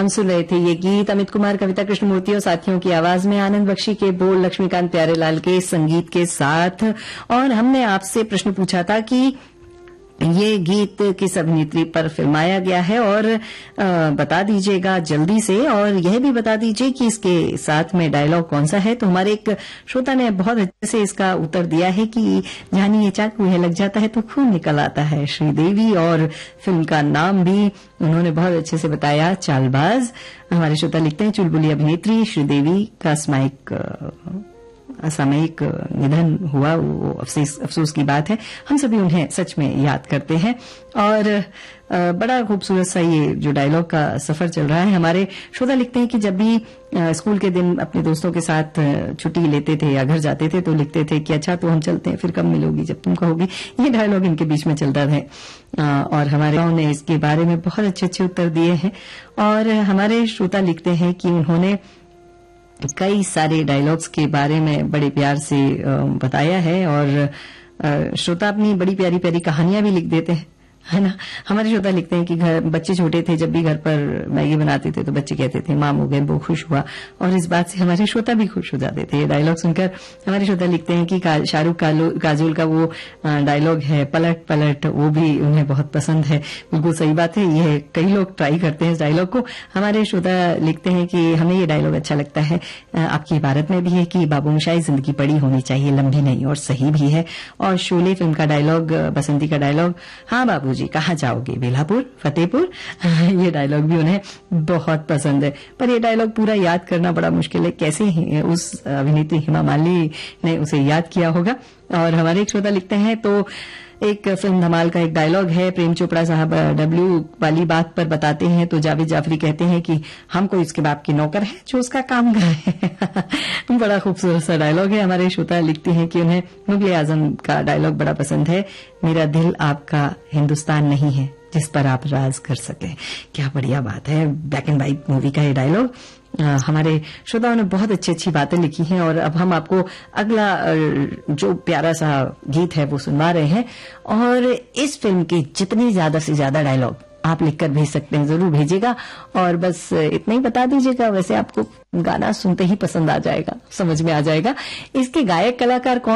हम सुन रहे थे ये गीत अमित कुमार, कविता कृष्णमूर्ति और साथियों की आवाज में, आनंद बख्शी के बोल, लक्ष्मीकांत प्यारेलाल के संगीत के साथ। और हमने आपसे प्रश्न पूछा था कि ये गीत किस अभिनेत्री पर फिल्माया गया है, और बता दीजिएगा जल्दी से, और यह भी बता दीजिए कि इसके साथ में डायलॉग कौन सा है। तो हमारे एक श्रोता ने बहुत अच्छे से इसका उत्तर दिया है कि जानी ये चाकू है लग जाता है तो खून निकल आता है, श्रीदेवी, और फिल्म का नाम भी उन्होंने बहुत अच्छे से बताया, चालबाज। हमारे श्रोता लिखते हैं चुलबुली अभिनेत्री श्रीदेवी का असामयिक निधन हुआ, वो अफसोस की बात है। हम सभी उन्हें सच में याद करते हैं। और बड़ा खूबसूरत सा ये जो डायलॉग का सफर चल रहा है। हमारे श्रोता लिखते हैं कि जब भी स्कूल के दिन अपने दोस्तों के साथ छुट्टी लेते थे या घर जाते थे तो लिखते थे कि अच्छा तो हम चलते हैं, फिर कब मिलोगी जब तुम कहोगी। ये डायलॉग इनके बीच में चलता था। और हमारे ने इसके बारे में बहुत अच्छे अच्छे उत्तर दिए हैं। और हमारे श्रोता लिखते हैं कि उन्होंने कई सारे डायलॉग्स के बारे में बड़े प्यार से बताया है, और श्रोता अपनी बड़ी प्यारी प्यारी कहानियां भी लिख देते हैं, है ना। हमारे श्रोता लिखते हैं कि बच्चे छोटे थे, जब भी घर पर मैगी बनाते थे तो बच्चे कहते थे माम हो गए, वो खुश हुआ, और इस बात से हमारे श्रोता भी खुश हो जाते थे। ये डायलॉग सुनकर हमारे श्रोता लिखते हैं कि शाहरुख काजोल का वो डायलॉग है पलट पलट, वो भी उन्हें बहुत पसंद है। बिल्कुल सही बात है, ये कई लोग ट्राई करते हैं इस डायलॉग को। हमारे श्रोता लिखते हैं कि हमें ये डायलॉग अच्छा लगता है। आपकी इबारत में भी है कि बाबूमोशाही जिंदगी बड़ी होनी चाहिए, लंबी नहीं, और सही भी है। और शोले फिल्म का डायलॉग, बसंती का डायलॉग, हाँ बाबू जी कहाँ जाओगे, बेलापुर, फतेहपुर, ये डायलॉग भी उन्हें बहुत पसंद है। पर ये डायलॉग पूरा याद करना बड़ा मुश्किल है, कैसे उस अभिनेत्री हेमा मालिनी ने उसे याद किया होगा। और हमारे एक श्रोता लिखते हैं तो एक फिल्म धमाल का एक डायलॉग है, प्रेम चोपड़ा साहब डब्ल्यू वाली बात पर बताते हैं तो जावेद जाफरी कहते हैं कि हम कोई इसके बाप के नौकर है जो उसका काम करे। बड़ा खूबसूरत सा डायलॉग है। हमारे श्रोता लिखते हैं कि उन्हें मुगले आजम का डायलॉग बड़ा पसंद है, मेरा दिल आपका हिंदुस्तान नहीं है जिस पर आप राज कर सके। क्या बढ़िया बात है, ब्लैक एंड व्हाइट मूवी का ये डायलॉग। हमारे श्रोताओं ने बहुत अच्छी अच्छी बातें लिखी हैं। और अब हम आपको अगला जो प्यारा सा गीत है वो सुनवा रहे हैं। और इस फिल्म के जितने ज्यादा से ज्यादा डायलॉग आप लिखकर भेज सकते हैं, जरूर भेजिएगा। और बस इतना ही बता दीजिएगा, वैसे आपको गाना सुनते ही पसंद आ जाएगा, समझ में आ जाएगा। इसके गायक कलाकार कौन